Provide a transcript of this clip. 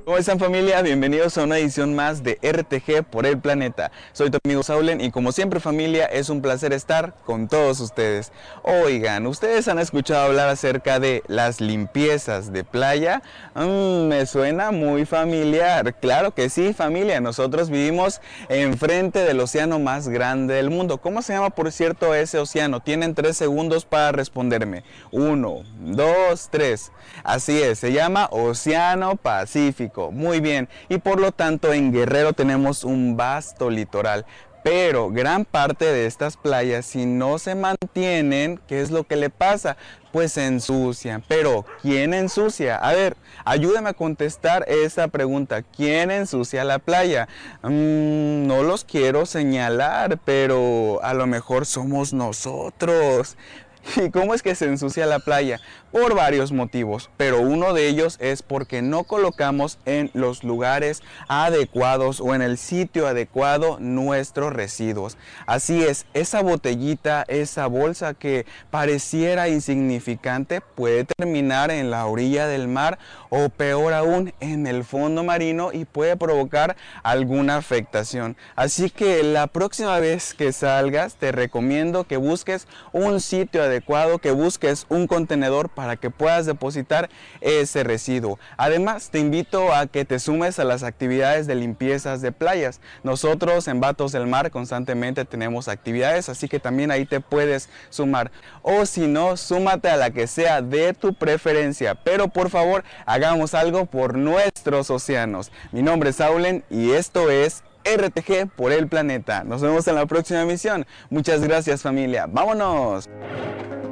¿Cómo están, familia? Bienvenidos a una edición más de RTG por el planeta. Soy tu amigo Saulen y como siempre, familia, es un placer estar con todos ustedes. Oigan, ¿ustedes han escuchado hablar acerca de las limpiezas de playa? Me suena muy familiar. Claro que sí, familia. Nosotros vivimos enfrente del océano más grande del mundo. ¿Cómo se llama, por cierto, ese océano? Tienen 3 segundos para responderme. 1, 2, 3. Así es, se llama Océano Pacífico. Muy bien, y por lo tanto en Guerrero tenemos un vasto litoral. Pero gran parte de estas playas, si no se mantienen, ¿qué es lo que le pasa? Pues se ensucian. Pero ¿quién ensucia? A ver, ayúdame a contestar esa pregunta. ¿Quién ensucia la playa? No los quiero señalar, pero a lo mejor somos nosotros. ¿Y cómo es que se ensucia la playa? Por varios motivos, pero uno de ellos es porque no colocamos en los lugares adecuados o en el sitio adecuado nuestros residuos. Así es, esa botellita, esa bolsa que pareciera insignificante puede terminar en la orilla del mar o peor aún en el fondo marino y puede provocar alguna afectación. Así que la próxima vez que salgas te recomiendo que busques un sitio adecuado, que busques un contenedor para que puedas depositar ese residuo. Además, te invito a que te sumes a las actividades de limpiezas de playas. Nosotros en Vatos del Mar constantemente tenemos actividades, así que también ahí te puedes sumar. O si no, súmate a la que sea de tu preferencia. Pero por favor, hagamos algo por nuestros océanos. Mi nombre es Saulen y esto es RTG por el planeta. Nos vemos en la próxima emisión. Muchas gracias, familia. ¡Vámonos!